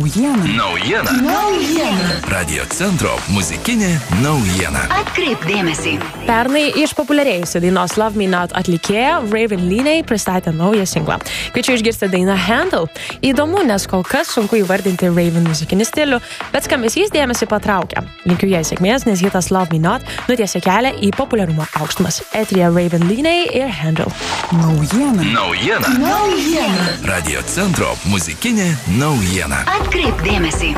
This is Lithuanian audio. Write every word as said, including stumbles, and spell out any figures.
Naujiena. Naujiena. Naujiena. Radio centro muzikinė naujiena. Atkreipk dėmesį. Pernai išpopuliarėjusi dainos Love Me Not atlikėja Raven Leigh pristatė naują singlą. Kviečiu išgirsti dainą Handle. Įdomu, nes kol kas sunku įvardinti Raven muzikinį stilių, bet skambesys dėmesį patraukia. Linkiu jai sėkmės, nes hitas Love Me Not nutiesė kelią į populiarumo aukštumas. Eteryje Raven Leigh ir Handle. Naujiena. Naujiena. Naujiena. Radio centro muzikinė naujiena. Atkreipk dėmesį.